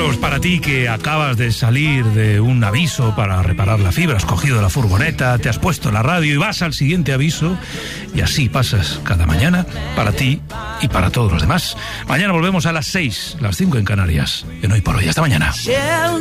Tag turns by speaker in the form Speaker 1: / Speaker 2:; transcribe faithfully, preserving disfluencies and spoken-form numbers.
Speaker 1: Amigos, para ti que acabas de salir de un aviso para reparar la fibra, has cogido la furgoneta, te has puesto la radio y vas al siguiente aviso, y así pasas cada mañana para ti y para todos los demás. Mañana volvemos a las seis, las cinco en Canarias, en Hoy por Hoy. Hasta mañana.